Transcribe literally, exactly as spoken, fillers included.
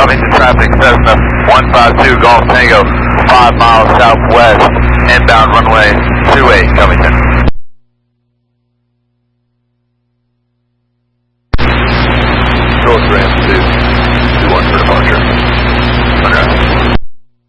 Covington traffic, Cessna one five two Golf Tango, five miles southwest, inbound runway two eight, Covington. Control ramp two, two one for departure. Sunrise.